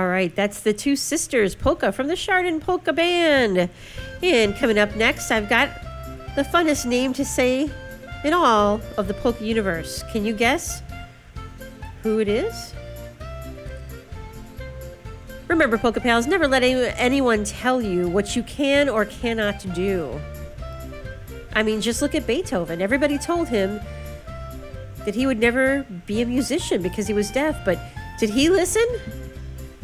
right, that's the Two Sisters Polka from the Chardon Polka Band. And coming up next, I've got the funnest name to say in all of the polka universe. Can you guess who it is? Remember, Polka Pals, never let anyone tell you what you can or cannot do. I mean, just look at Beethoven. Everybody told him that he would never be a musician because he was deaf, but did he listen?